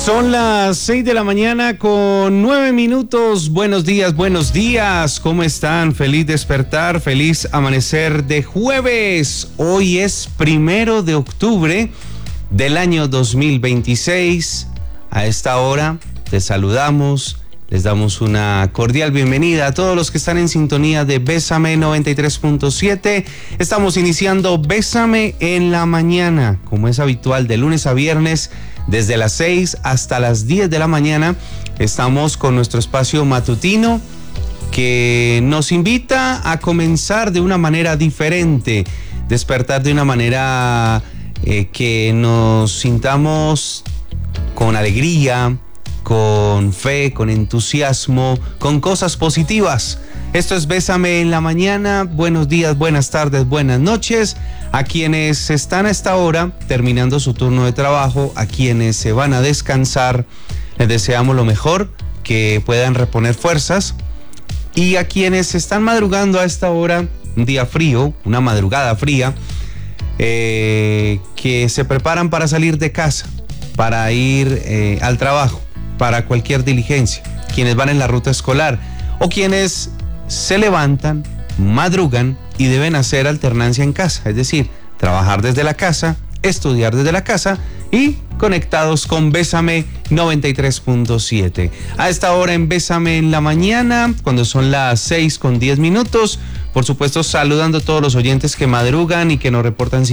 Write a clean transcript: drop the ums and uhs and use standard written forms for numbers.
Son las 6 de la mañana con 9 minutos. Buenos días. ¿Cómo están? Feliz despertar, feliz amanecer de jueves. Hoy es 1 de octubre del año 2026. A esta hora te saludamos, les damos una cordial bienvenida a todos los que están en sintonía de Bésame 93.7. Estamos iniciando Bésame en la mañana, como es habitual, de lunes a viernes, desde las 6 hasta las 10 de la mañana. Estamos con nuestro espacio matutino que nos invita a comenzar de una manera diferente, despertar de una manera que nos sintamos con alegría, con fe, con entusiasmo, con cosas positivas. Esto es Bésame en la mañana. Buenos días, buenas tardes, buenas noches a quienes están a esta hora terminando su turno de trabajo, a quienes se van a descansar. Les deseamos lo mejor, que puedan reponer fuerzas, y a quienes están madrugando a esta hora, un día frío, una madrugada fría, que se preparan para salir de casa, para ir al trabajo, para cualquier diligencia, quienes van en la ruta escolar o quienes se levantan, madrugan y deben hacer alternancia en casa, es decir, trabajar desde la casa, estudiar desde la casa y conectados con Bésame 93.7. A esta hora en Bésame en la mañana, cuando son las 6:10, por supuesto saludando a todos los oyentes que madrugan y que nos reportan